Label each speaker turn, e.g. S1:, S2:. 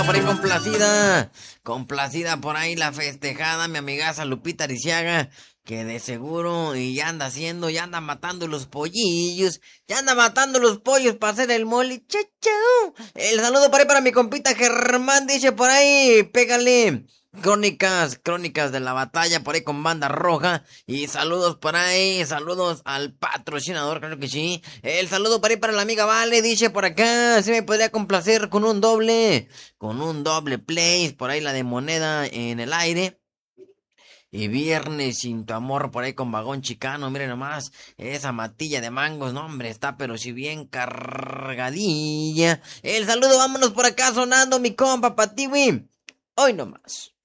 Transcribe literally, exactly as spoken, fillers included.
S1: Por ahí complacida, complacida por ahí la festejada, mi amigaza Lupita Ariciaga, que de seguro y ya anda haciendo, ya anda matando los pollillos, ya anda matando los pollos para hacer el mole, chachau. El saludo por ahí para mi compita Germán, dice por ahí, pégale. Crónicas, crónicas de la batalla por ahí con banda roja. Y saludos por ahí, saludos al patrocinador, claro que sí. El saludo por ahí para la amiga Vale, dice por acá, si me podría complacer con un doble, con un doble place, por ahí la de moneda en el aire. Y viernes sin tu amor por ahí con vagón chicano, miren nomás, esa matilla de mangos, no hombre, está pero si bien cargadilla. El saludo, vámonos por acá sonando mi compa Patiwi. Hoy nomás.